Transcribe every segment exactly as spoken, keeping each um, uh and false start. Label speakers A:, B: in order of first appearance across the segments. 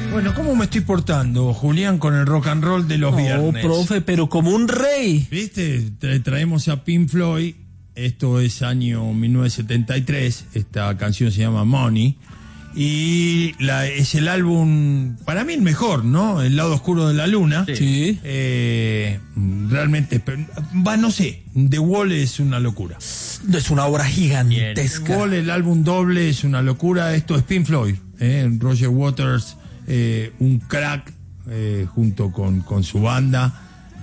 A: Bueno, ¿cómo me estoy portando, Julián, con el rock and roll de los
B: no,
A: viernes?
B: Profe, pero como un rey.
A: ¿Viste? Tra- traemos a Pink Floyd. Esto es año mil novecientos setenta y tres. Esta canción se llama Money. Y la, es el álbum, para mí el mejor, ¿no? El lado oscuro de la luna.
B: Sí.
A: Eh, realmente, va, no sé, The Wall es una locura.
B: Es una obra gigantesca.
A: The Wall, el álbum doble, es una locura. Esto es Pink Floyd, ¿eh? Roger Waters, eh, un crack, eh, junto con, con su banda.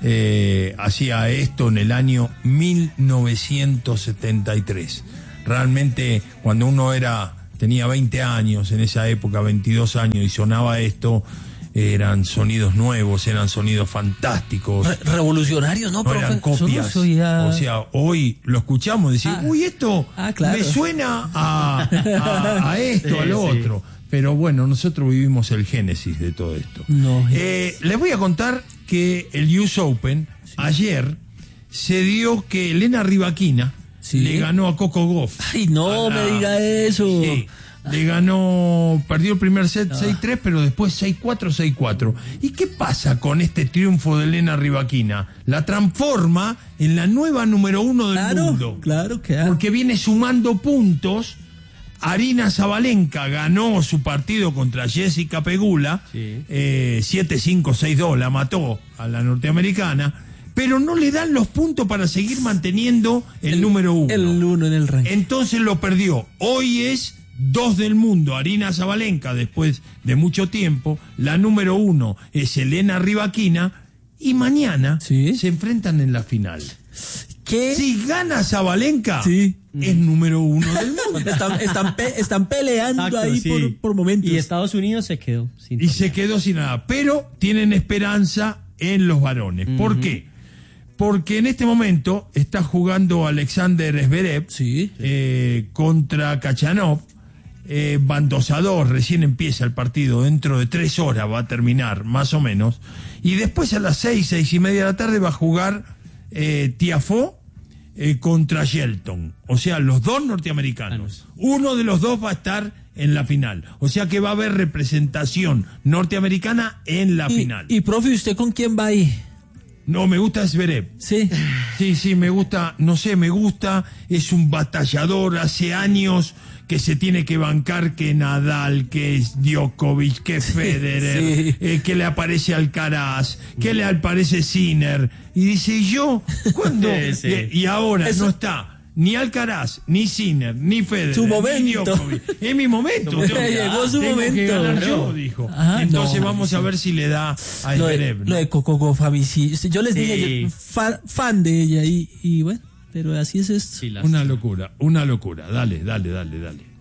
A: Eh, hacía esto en el año mil novecientos setenta y tres. Realmente, cuando uno era... tenía veinte años en esa época, veintidós años, y sonaba esto, eran sonidos nuevos, eran sonidos fantásticos.
B: Re revolucionarios, ¿no,
A: no
B: profe?
A: eran copias.
B: Oía...
A: O sea, hoy lo escuchamos y decimos, ah, uy, esto
B: ah, claro.
A: me suena a, a, a esto, sí, a lo sí. otro. Pero bueno, nosotros vivimos el génesis de todo esto.
B: No,
A: eh, les voy a contar que el U S Open, sí. ayer, se dio que Elena Rybakina, ¿sí? le ganó a Coco Gauff.
B: Ay, no la... me diga eso.
A: Sí, le ganó, perdió el primer set ah. seis tres, pero después seis cuatro, seis cuatro. ¿Y qué pasa con este triunfo de Elena Rybakina? La transforma en la nueva número uno del
B: claro,
A: mundo.
B: Claro que ha.
A: Porque viene sumando puntos. Aryna Sabalenka ganó su partido contra Jessica Pegula, sí. eh, siete cinco, seis dos, la mató a la norteamericana. Pero no le dan los puntos para seguir manteniendo el, el número uno.
B: El uno en el ranking.
A: Entonces lo perdió. Hoy es dos del mundo, Aryna Sabalenka, después de mucho tiempo. La número uno es Elena Rybakina. Y mañana ¿sí? se enfrentan en la final.
B: ¿Qué?
A: Si gana Sabalenka,
B: sí.
A: es número uno del mundo.
B: Están, están, pe están peleando Exacto, ahí sí. por, por momentos.
C: Y Estados Unidos se quedó sin
A: Y se quedó sin nada. Pero tienen esperanza en los varones. Uh-huh. ¿Por qué? Porque en este momento está jugando Alexander Zverev
B: sí, sí.
A: Eh, contra Khachanov. Eh, van dos a dos, recién empieza el partido, dentro de tres horas va a terminar, más o menos. Y después a las seis, seis y media de la tarde va a jugar eh, Tiafoe eh, contra Shelton. O sea, los dos norteamericanos. Uno de los dos va a estar en la final. O sea que va a haber representación norteamericana en la
B: y,
A: final.
B: Y, profe, ¿usted con quién va ahí?
A: No, me gusta Zverev.
B: Sí.
A: Sí, sí, me gusta, no sé, me gusta, es un batallador, hace años que se tiene que bancar que Nadal, que Djokovic, que Federer, sí, sí. Eh, que le aparece Alcaraz, que le aparece Sinner, y dice, ¿y yo? ¿Cuándo? Sí, sí. Y, y ahora Eso... no está ni Alcaraz, ni Sinner, ni Federer,
B: su momento.
A: Ni Djokovic. Es mi momento. Tengo,
B: Llegó su
A: tengo
B: momento.
A: Que ganar yo, dijo. Ajá, Entonces no, vamos sí. a ver si le da a
B: lo
A: Zverev.
B: De, lo de Coco Gauff, a mí sí. Yo les
A: sí.
B: dije, yo, fan, fan de ella, y, y bueno, pero así es esto.
A: Sí, una locura, una locura. Dale, dale, dale, dale.